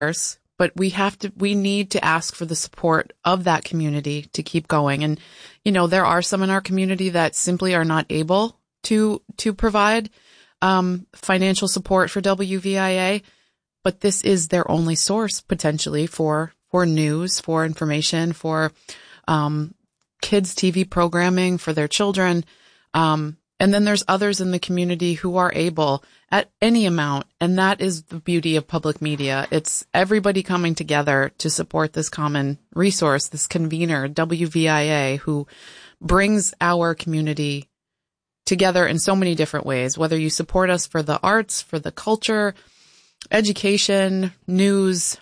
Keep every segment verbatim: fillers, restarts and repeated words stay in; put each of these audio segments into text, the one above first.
but we have to, we need to ask for the support of that community to keep going. And, you know, there are some in our community that simply are not able to, to provide, um, financial support for W V I A, but this is their only source potentially for, for news, for information, for, um, kids' T V programming for their children. Um, and then there's others in the community who are able at any amount. And that is the beauty of public media. It's everybody coming together to support this common resource, this convener, W V I A, who brings our community together in so many different ways, whether you support us for the arts, for the culture, education, news.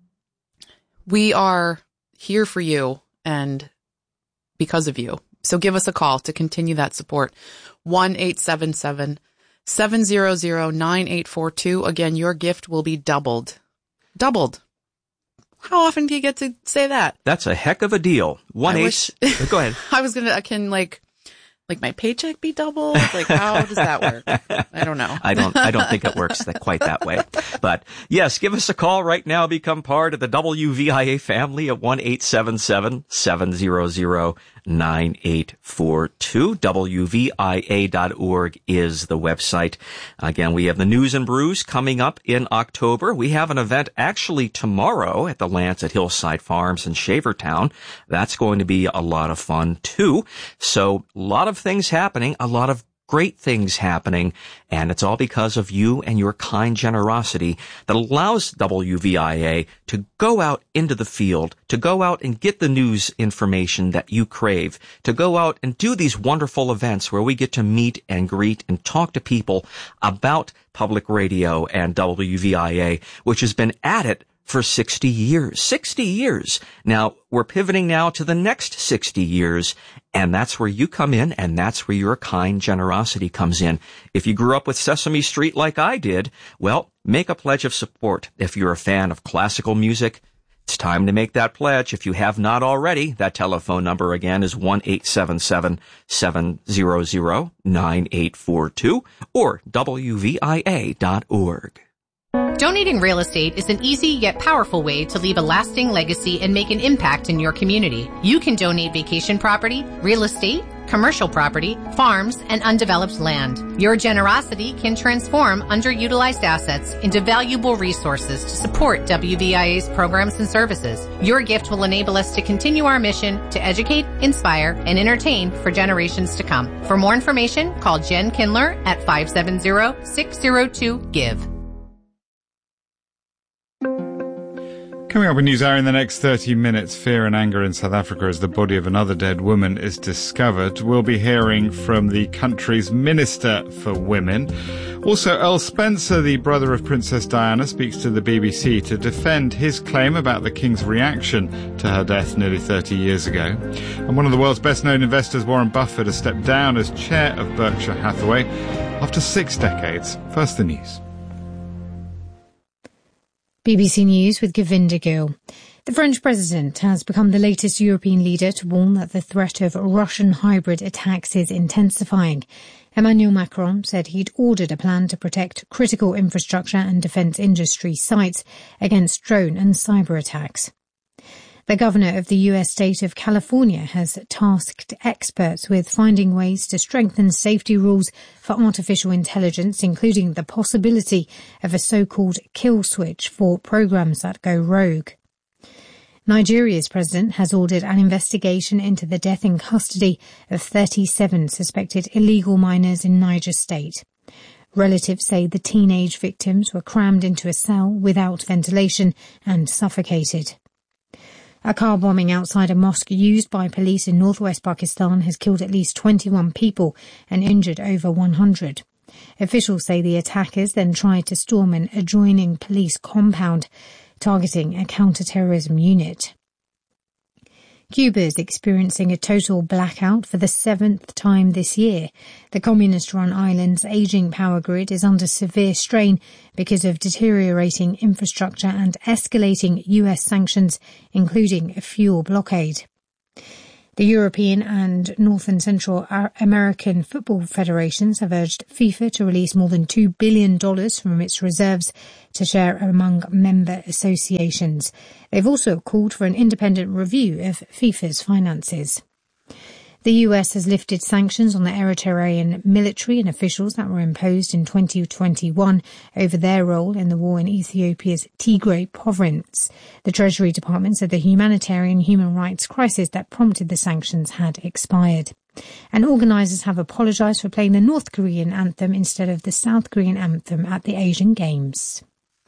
We are here for you and because of you. So give us a call to continue that support. one eight seven seven, seven hundred, nine eight four two. Again, your gift will be doubled. Doubled. How often do you get to say that? That's a heck of a deal. One I eight. Wish, go ahead. I was gonna. I can like, like my paycheck be doubled. Like, how does that work? I don't know. I don't. I don't think it works that quite that way. But yes, give us a call right now. Become part of the W V I A family at one eight seven seven, seven hundred, nine eight four two. W V I A dot org is the website. Again, we have the News and Brews coming up in October. We have an event actually tomorrow at the Lance at Hillside Farms in Shavertown. That's going to be a lot of fun too. So a lot of things happening, a lot of great things happening, and it's all because of you and your kind generosity that allows W V I A to go out into the field, to go out and get the news information that you crave, to go out and do these wonderful events where we get to meet and greet and talk to people about public radio and W V I A, which has been at it for sixty years. sixty years. Now, we're pivoting now to the next sixty years, and that's where you come in, and that's where your kind generosity comes in. If you grew up with Sesame Street like I did, well, make a pledge of support. If you're a fan of classical music, it's time to make that pledge. If you have not already, that telephone number again is one eight seven seven, seven hundred, nine eight four two or W V I A dot org. Donating real estate is an easy yet powerful way to leave a lasting legacy and make an impact in your community. You can donate vacation property, real estate, commercial property, farms, and undeveloped land. Your generosity can transform underutilized assets into valuable resources to support W V I A's programs and services. Your gift will enable us to continue our mission to educate, inspire, and entertain for generations to come. For more information, call Jen Kindler at five seven zero, six zero two, GIVE. Coming up in NewsHour in the next thirty minutes, fear and anger in South Africa as the body of another dead woman is discovered. We'll be hearing from the country's Minister for Women. Also, Earl Spencer, the brother of Princess Diana, speaks to the B B C to defend his claim about the King's reaction to her death nearly thirty years ago. And one of the world's best-known investors, Warren Buffett, has stepped down as chair of Berkshire Hathaway after six decades. First, the news. B B C News with Govinda Gill. The French president has become the latest European leader to warn that the threat of Russian hybrid attacks is intensifying. Emmanuel Macron said he'd ordered a plan to protect critical infrastructure and defence industry sites against drone and cyber attacks. The governor of the U S state of California has tasked experts with finding ways to strengthen safety rules for artificial intelligence, including the possibility of a so-called kill switch for programs that go rogue. Nigeria's president has ordered an investigation into the death in custody of thirty-seven suspected illegal minors in Niger State. Relatives say the teenage victims were crammed into a cell without ventilation and suffocated. A car bombing outside a mosque used by police in northwest Pakistan has killed at least twenty-one people and injured over one hundred. Officials say the attackers then tried to storm an adjoining police compound, targeting a counter-terrorism unit. Cuba is experiencing a total blackout for the seventh time this year. The communist-run island's ageing power grid is under severe strain because of deteriorating infrastructure and escalating U S sanctions, including a fuel blockade. The European and North and Central American football federations have urged FIFA to release more than two billion dollars from its reserves to share among member associations. They've also called for an independent review of FIFA's finances. The U S has lifted sanctions on the Eritrean military and officials that were imposed in twenty twenty-one over their role in the war in Ethiopia's Tigray province. The Treasury Department said the humanitarian human rights crisis that prompted the sanctions had expired. And organisers have apologised for playing the North Korean anthem instead of the South Korean anthem at the Asian Games.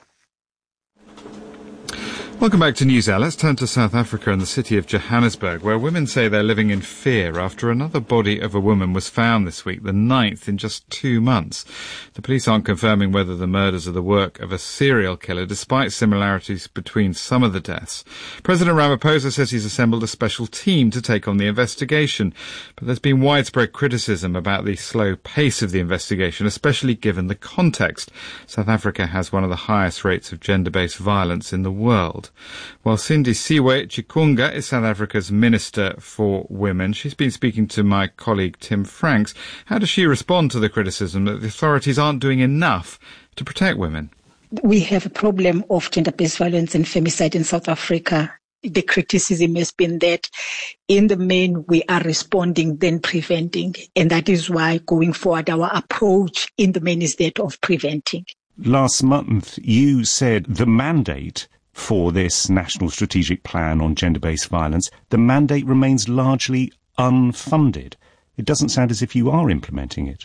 Welcome back to News Hour. Let's turn to South Africa and the city of Johannesburg, where women say they're living in fear after another body of a woman was found this week, the ninth in just two months. The police aren't confirming whether the murders are the work of a serial killer, despite similarities between some of the deaths. President Ramaphosa says he's assembled a special team to take on the investigation, but there's been widespread criticism about the slow pace of the investigation, especially given the context. South Africa has one of the highest rates of gender-based violence in the world. Well, Sindisiwe Chikunga is South Africa's Minister for Women. She's been speaking to my colleague Tim Franks. How does she respond to the criticism that the authorities aren't doing enough to protect women? We have a problem of gender-based violence and femicide in South Africa. The criticism has been that in the main we are responding then preventing, and that is why going forward our approach in the main is that of preventing. Last month you said the mandate for this National Strategic Plan on Gender-Based Violence, the mandate remains largely unfunded. It doesn't sound as if you are implementing it.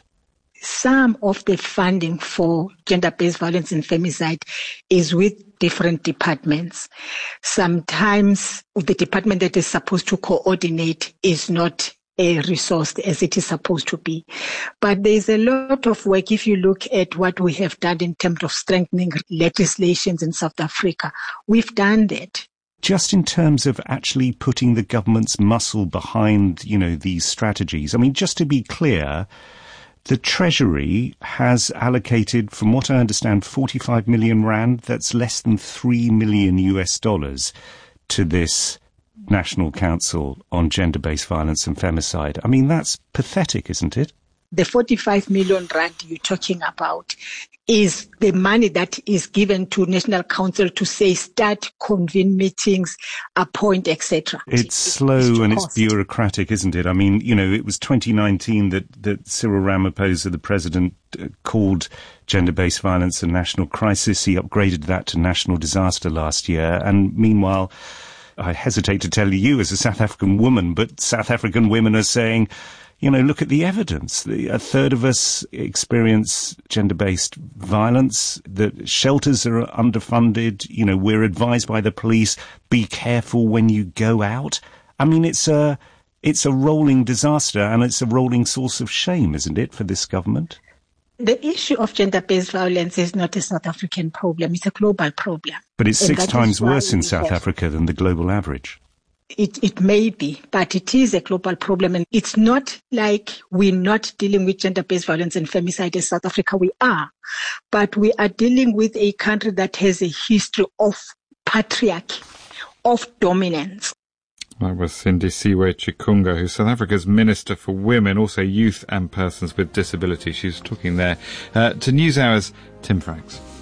Some of the funding for gender-based violence and femicide is with different departments. Sometimes the department that is supposed to coordinate is not a resource as it is supposed to be. But there's a lot of work if you look at what we have done in terms of strengthening legislations in South Africa. We've done that. Just in terms of actually putting the government's muscle behind, you know, these strategies. I mean, just to be clear, the Treasury has allocated, from what I understand, forty-five million rand, that's less than three million U S dollars, to this National Council on Gender-Based Violence and Femicide. I mean, that's pathetic, isn't it? The forty-five million rand you're talking about is the money that is given to National Council to say start, convene meetings, appoint, et cetera. It's slow and it's bureaucratic, isn't it? I mean, you know, it was twenty nineteen that, that Cyril Ramaphosa, the president, uh, called gender-based violence a national crisis. He upgraded that to national disaster last year. And meanwhile, I hesitate to tell you as a South African woman, but South African women are saying, you know, look at the evidence. The, a third of us experience gender-based violence. The shelters are underfunded. You know, we're advised by the police, be careful when you go out. I mean, it's a, it's a rolling disaster and it's a rolling source of shame, isn't it, for this government? The issue of gender-based violence is not a South African problem. It's a global problem. But it's six times worse in South have, Africa than the global average. It, it may be, but it is a global problem. And it's not like we're not dealing with gender-based violence and femicide in South Africa. We are. But we are dealing with a country that has a history of patriarchy, of dominance. That was Sindisiwe Chikunga, who's South Africa's Minister for Women, also Youth and Persons with Disability. She was talking there uh, to NewsHour's Tim Franks.